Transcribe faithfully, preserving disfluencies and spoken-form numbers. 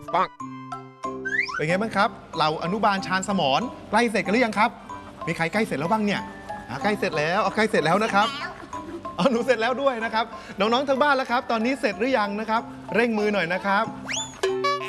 ปังเป็นไงบ้างครับเราอนุบาลชาญสมรใกล้เสร็จกันหรือยังครับมีใครใกล้เสร็จแล้วบ้างเนี่ยใกล้เสร็จแล้วใกล้เสร็จแล้วนะครับอ๋อหนูเสร็จแล้วด้วยนะครับน้องๆทางบ้านแล้วครับตอนนี้เสร็จหรือยังนะครับเร่งมือหน่อยนะครับ